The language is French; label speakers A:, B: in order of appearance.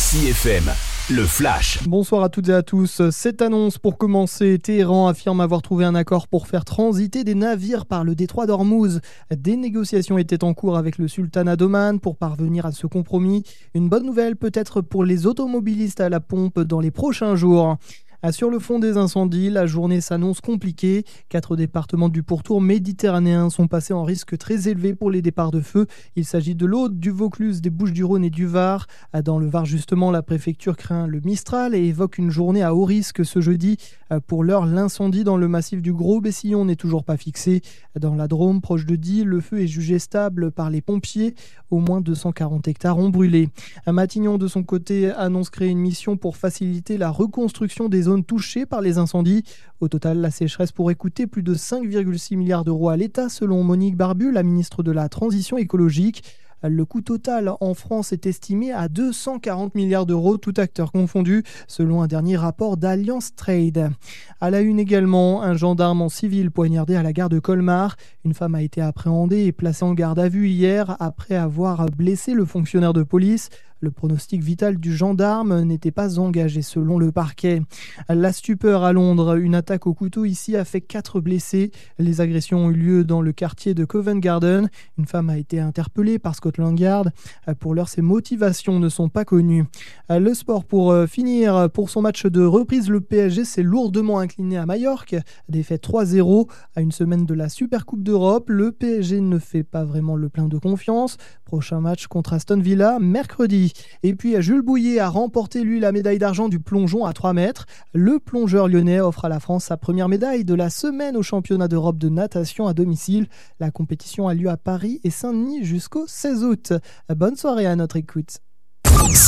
A: RCI FM, le Flash.
B: Bonsoir à toutes et à tous. Cette annonce pour commencer, Téhéran affirme avoir trouvé un accord pour faire transiter des navires par le détroit d'Ormuz. Des négociations étaient en cours avec le sultanat d'Oman pour parvenir à ce compromis. Une bonne nouvelle peut-être pour les automobilistes à la pompe dans les prochains jours. Sur le fond des incendies, la journée s'annonce compliquée. 4 départements du pourtour méditerranéen sont passés en risque très élevé pour les départs de feu. Il s'agit de l'Aude, du Vaucluse, des Bouches-du-Rhône et du Var. Dans le Var, justement, la préfecture craint le Mistral et évoque une journée à haut risque ce jeudi. Pour l'heure, l'incendie dans le massif du Gros-Bessillon n'est toujours pas fixé. Dans la Drôme, proche de Die, le feu est jugé stable par les pompiers. Au moins 240 hectares ont brûlé. Matignon, de son côté, annonce créer une mission pour faciliter la reconstruction des zones touchées par les incendies. Au total, la sécheresse pourrait coûter plus de 5,6 milliards d'euros à l'État, selon Monique Barbu, la ministre de la Transition écologique. Le coût total en France est estimé à 240 milliards d'euros, tout acteur confondu, selon un dernier rapport d'Alliance Trade. À la une également, un gendarme en civil poignardé à la gare de Colmar. Une femme a été appréhendée et placée en garde à vue hier après avoir blessé le fonctionnaire de police. Le pronostic vital du gendarme n'était pas engagé selon le parquet. La stupeur à Londres, une attaque au couteau ici a fait 4 blessés. Les agressions ont eu lieu dans le quartier de Covent Garden. Une femme a été interpellée par Scotland Yard. Pour l'heure, ses motivations ne sont pas connues. Le sport pour finir. Pour son match de reprise, le PSG s'est lourdement incliné à Majorque. Défaite 3-0 à une semaine de la Supercoupe d'Europe. Le PSG ne fait pas vraiment le plein de confiance. Prochain match contre Aston Villa mercredi. Et puis Jules Bouillet a remporté lui la médaille d'argent du plongeon à 3 mètres. Le plongeur lyonnais offre à la France sa première médaille de la semaine au championnat d'Europe de natation à domicile. La compétition a lieu à Paris et Saint-Denis jusqu'au 16 août. Bonne soirée à notre écoute.